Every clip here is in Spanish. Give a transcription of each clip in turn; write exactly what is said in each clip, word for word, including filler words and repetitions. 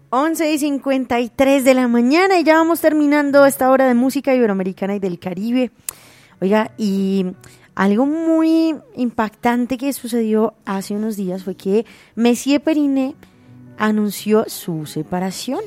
once y cincuenta y tres de la mañana y ya vamos terminando esta hora de música iberoamericana y del Caribe. Oiga, y algo muy impactante que sucedió hace unos días fue que Messier Periné anunció su separación.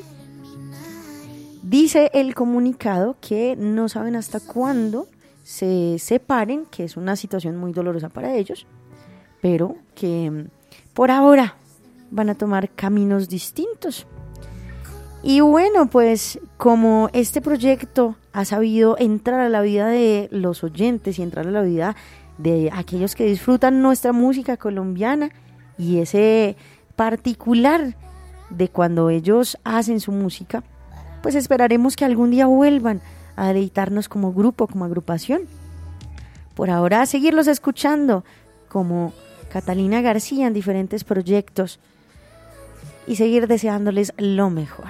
Dice el comunicado que no saben hasta cuándo se separen, que es una situación muy dolorosa para ellos, pero que por ahora van a tomar caminos distintos. Y bueno, pues como este proyecto ha sabido entrar a la vida de los oyentes y entrar a la vida de aquellos que disfrutan nuestra música colombiana y ese particular de cuando ellos hacen su música, pues esperaremos que algún día vuelvan a deleitarnos como grupo, como agrupación. Por ahora, seguirlos escuchando como Catalina García en diferentes proyectos y seguir deseándoles lo mejor.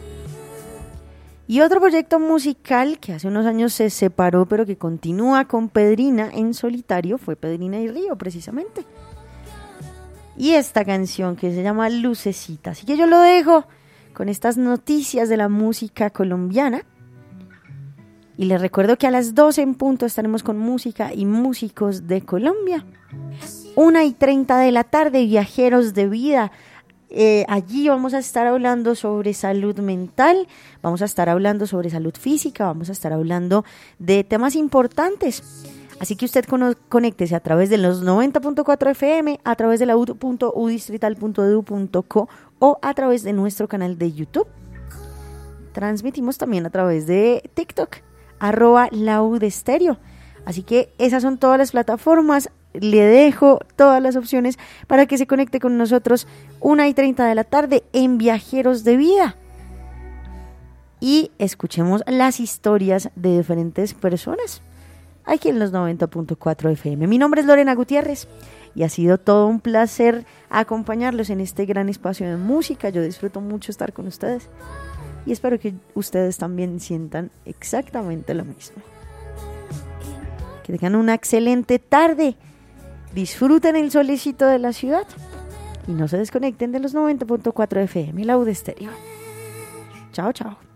Y otro proyecto musical que hace unos años se separó, pero que continúa con Pedrina en solitario, fue Pedrina y Río, precisamente. Y esta canción que se llama Lucecita. Así que yo lo dejo con estas noticias de la música colombiana. Y les recuerdo que a las doce en punto estaremos con música y músicos de Colombia. una y treinta de la tarde, Viajeros de Vida. Eh, allí vamos a estar hablando sobre salud mental, vamos a estar hablando sobre salud física, vamos a estar hablando de temas importantes. Así que usted cono- conéctese a través de los noventa punto cuatro F M, a través de la u punto u distrital punto e d u punto co o a través de nuestro canal de YouTube. Transmitimos también a través de TikTok, arroba laudestereo. Así que esas son todas las plataformas. Le dejo todas las opciones para que se conecte con nosotros una y treinta de la tarde en Viajeros de Vida y escuchemos las historias de diferentes personas aquí en los noventa punto cuatro F M. Mi nombre es Lorena Gutiérrez y ha sido todo un placer acompañarlos en este gran espacio de música. Yo disfruto mucho estar con ustedes y espero que ustedes también sientan exactamente lo mismo. Que tengan una excelente tarde. Disfruten el solecito de la ciudad y no se desconecten de los noventa punto cuatro F M, Laudestereo. Chao, chao.